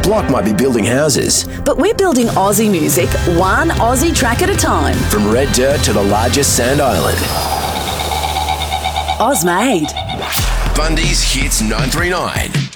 block might be building houses. But we're building Aussie music, one Aussie track at a time. From red dirt to the largest sand island. Ozmade. Bundy's Hits 939.